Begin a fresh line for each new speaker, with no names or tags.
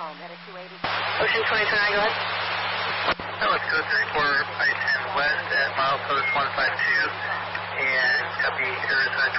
Ocean 2029, go ahead.
That was code 34 I-10 West at milepost 152 and copy Arizona